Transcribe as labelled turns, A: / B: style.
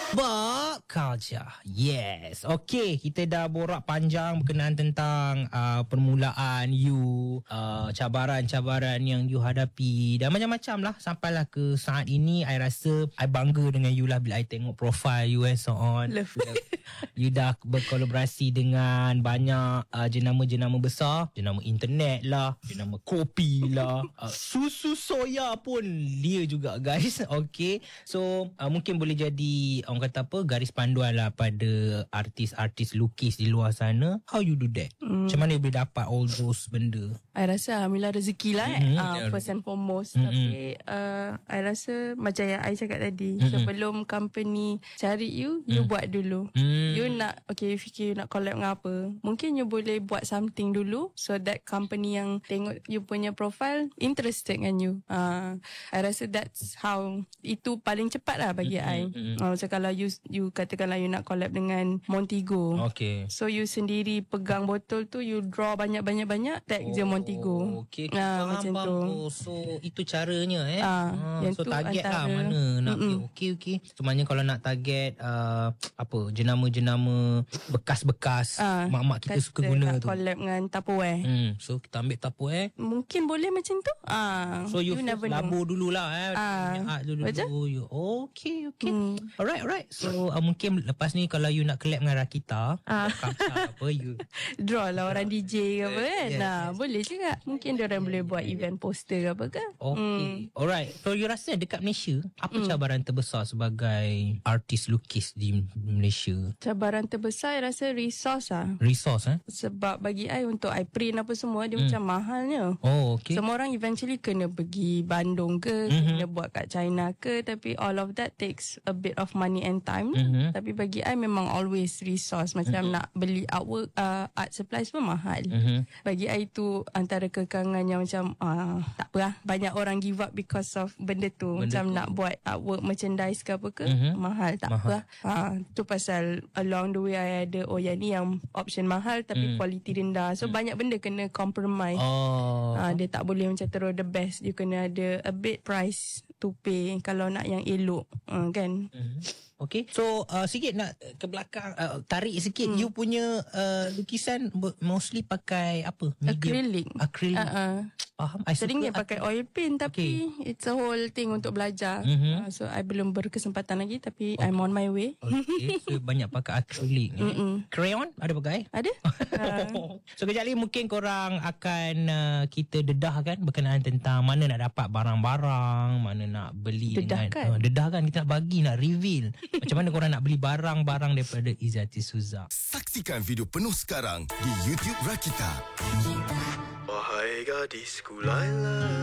A: Pop culture. Yes. Okay, kita dah borak panjang berkenaan tentang permulaan you, cabaran-cabaran yang you hadapi dan macam-macam lah sampailah ke saat ini. I rasa I bangga dengan you lah bila I tengok profile you and so on. You dah berkolaborasi dengan banyak jenama-jenama besar, jenama internet lah, jenama kopi lah, susu soya pun dia juga, guys. Okay, so mungkin boleh jadi orang kata apa, garis panduan lah pada artis-artis lukis di luar sana. How you do that? Macam mana you boleh dapat all those benda?
B: I rasa alhamdulillah rezeki lah first and foremost. Tapi I rasa macam yang I cakap tadi, sebelum company cari you buat dulu. You nak, okay, fikir you nak collab dengan apa, mungkin you boleh buat something dulu so that company yang tengok you punya profile interested dengan you. I rasa that's how, itu paling cepat lah bagi I. Macam kalau you katakanlah you nak collab dengan Montego,
A: Okay.
B: so you sendiri pegang botol tu, you draw banyak-banyak tag je Montego.
A: Okay,
B: macam tu.
A: So itu caranya
B: yang
A: so
B: tu
A: target lah
B: antara,
A: mana nak. Okay. So maknanya kalau nak target apa, jenama-jenama bekas-bekas mak-mak kita suka guna tu,
B: collab dengan Tupperware.
A: So kita ambil Tupperware,
B: Mungkin boleh macam tu.
A: so you
B: never
A: labur dululah art dulu. You. Okay. Alright. So mungkin lepas ni kalau you nak collab dengan Rakita, apa you
B: draw lah orang DJ ke apa kan.
A: Yes.
B: Boleh juga. Mungkin diorang boleh buat event poster ke apa ke.
A: Okay. Alright. So you rasa dekat Malaysia apa cabaran terbesar sebagai artis lukis di Malaysia?
B: Cabaran terbesar I rasa resource lah.
A: Resource
B: Sebab bagi I, untuk I print apa semua, dia macam mahalnya.
A: Oh, okay.
B: Semua orang eventually kena pergi Bandung ke, kena buat kat China ke, tapi all of that takes a bit of money and time. Tapi bagi I memang always resource. Macam nak beli artwork, art supplies pun mahal. Bagi I tu antara kekangan yang macam tak apa lah, banyak orang give up because of benda tu. Macam nak buat artwork merchandise ke apa ke, mahal, tak apa lah. Tu pasal along the way I ada, yang ni yang option mahal tapi quality rendah. So banyak benda kena compromise. Dia tak boleh macam terus the best. You kena ada a bit price to pay kalau nak yang elok, kan.
A: Okay. So sikit nak ke belakang, tarik sikit. You punya lukisan mostly pakai apa? Medium? Acrylic. Faham.
B: Sering dia pakai oil paint, tapi it's a whole thing untuk belajar. So I belum berkesempatan lagi, tapi I'm on my way.
A: Okay. So banyak pakai acrylic. Crayon ada pakai?
B: Ada.
A: So kejap lagi mungkin korang akan kita dedahkan berkenaan tentang mana nak dapat barang-barang, mana nak beli. Dedahkan kita nak bagi, nak reveal macam mana korang nak beli barang-barang daripada Izzati Suzak.
C: Saksikan video penuh sekarang di YouTube Rakita.
D: Wahai gadisku Laila.